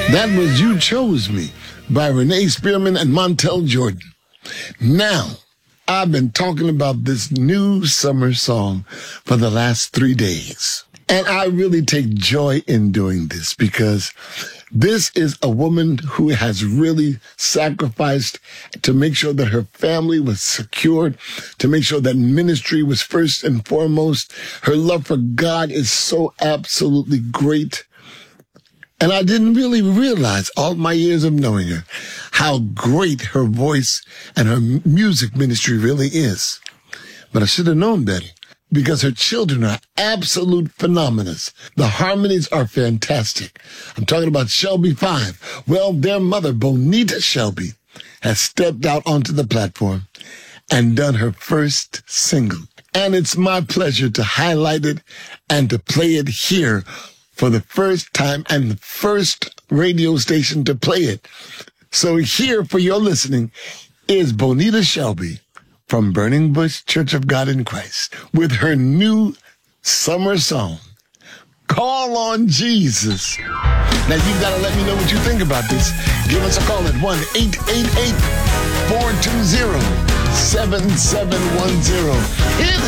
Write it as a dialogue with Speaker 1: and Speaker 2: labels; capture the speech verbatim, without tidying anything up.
Speaker 1: That was You Chose Me by Renee Spearman and Montel Jordan. Now, I've been talking about this new summer song for the last three days. And I really take joy in doing this because this is a woman who has really sacrificed to make sure that her family was secured, to make sure that ministry was first and foremost. Her love for God is so absolutely great. And I didn't really realize all my years of knowing her how great her voice and her music ministry really is. But I should have known better because her children are absolute phenomena. The harmonies are fantastic. I'm talking about Shelby Five. Well, their mother, Bonita Shelby, has stepped out onto the platform and done her first single. And it's my pleasure to highlight it and to play it here for the first time and the first radio station to play it. So here for your listening is Bonita Shelby from Burning Bush Church of God in Christ with her new summer song, Call on Jesus. Now you've got to let me know what you think about this. Give us a call at one eight eight eight, four two zero, seven seven one zero. Hit it.